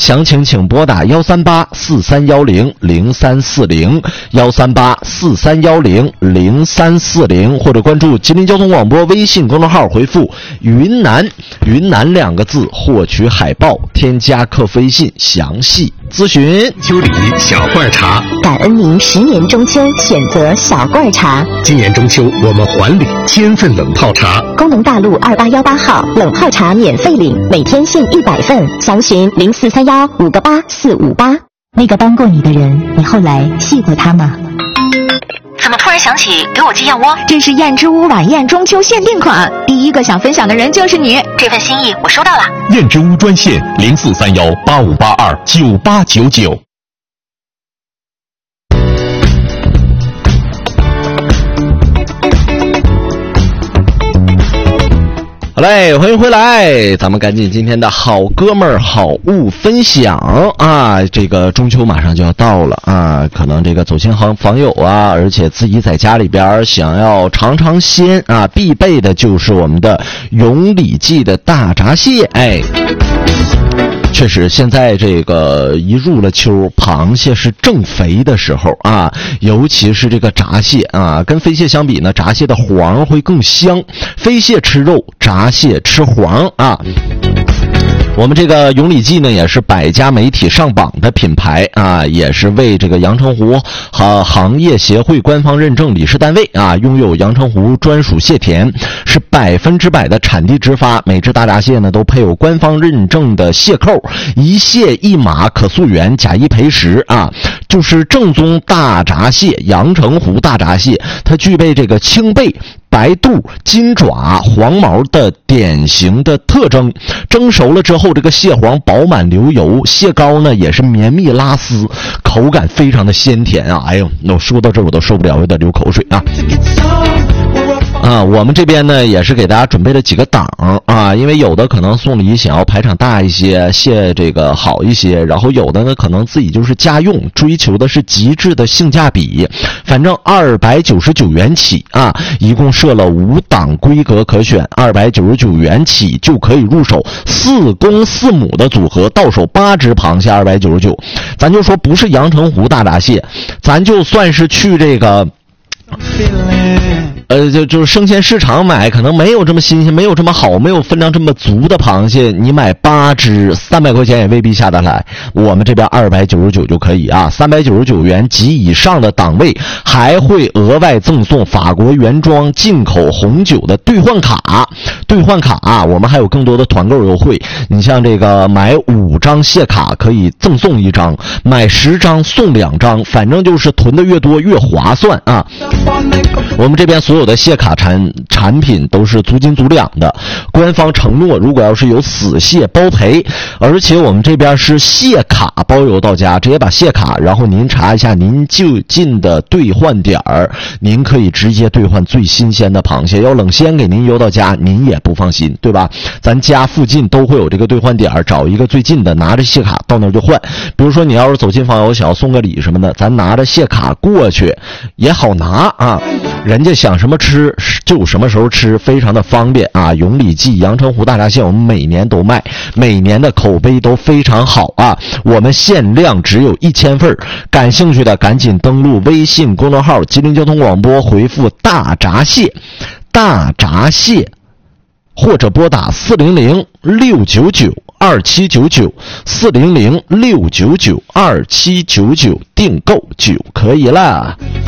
详情请拨打13843100340，13843100340，或者关注吉林交通广播微信公众号，回复云南2个字获取海报，添加客服微信详细咨询。 秋梨小罐茶， 感恩您10年中秋选择小罐茶。 今年中秋我们还礼1000份冷泡茶， 工农大路2818号冷泡茶免费领，每天限100份，详询0431-58458。那个帮过你的人，你后来谢过他吗？ 怎么突然想起给我寄燕窝？ 这是燕之屋晚宴中秋限定款，第一个想分享的人就是你。 这份心意我收到了。 燕之屋专线043185829899。 好嘞，欢迎回来，咱们赶紧今天的好哥们儿好物分享啊！这个中秋马上就要到了啊，可能这个走亲访友啊，而且自己在家里边想要尝尝鲜啊，必备的就是我们的永礼记的大闸蟹。哎，确实，现在这个一入了秋，螃蟹是正肥的时候啊，尤其是这个闸蟹啊，跟飞蟹相比呢，闸蟹的黄会更香。飞蟹吃肉，闸蟹吃黄啊。我们这个永礼记呢，也是百家媒体上榜的品牌啊，也是为这个阳澄湖行业协会官方认证理事单位啊，拥有阳澄湖专属蟹田，是100%的产地直发。每只大闸蟹呢，都配有官方认证的蟹扣，一蟹一码可溯源，假一赔10啊，就是正宗大闸蟹，阳澄湖大闸蟹，它具备这个青背、白肚、金爪、黄毛的典型的特征。蒸熟了之后，这个蟹黄饱满流油，蟹膏呢也是绵密拉丝，口感非常的鲜甜啊！哎呦，那我说到这我都受不了，有点流口水啊！我们这边呢也是给大家准备了几个档啊，因为有的可能送礼想要排场大一些，蟹这个好一些，然后有的呢可能自己就是家用，追求的是极致的性价比。反正299元起啊，一共设了5档规格可选，299元起就可以入手4公4母的组合，到手8只螃蟹299。咱就说不是阳澄湖大闸蟹，咱就算是去这个就是生鲜市场买，可能没有这么新鲜，没有这么好，没有分量这么足的螃蟹，你买8只300块钱也未必下得来。我们这边299就可以啊，399元及以上的档位还会额外赠送法国原装进口红酒的兑换卡。兑换卡啊，我们还有更多的团购优惠。你像这个买5张蟹卡可以赠送1张，买10张送2张，反正就是囤的越多越划算啊。我们这边所有的蟹卡产品都是足斤足两的，官方承诺如果要是有死蟹包赔，而且我们这边是蟹卡包邮到家，直接把蟹卡，然后您查一下您就近的兑换点儿，您可以直接兑换最新鲜的螃蟹。要冷鲜给您邮到家，您也不放心，对吧？咱家附近都会有这个兑换点儿，找一个最近的，拿着蟹卡到那儿就换。比如说你要是走亲访友想要送个礼什么的，咱拿着蟹卡过去也好拿啊，人家想什么吃就什么时候吃，非常的方便啊！永礼记阳澄湖大闸蟹我们每年都卖，每年的口碑都非常好啊！我们限量只有1000份，感兴趣的赶紧登录微信公众号吉林交通广播，回复大闸蟹，大闸蟹，或者拨打400-699-2799，400-699-2799订购就可以了。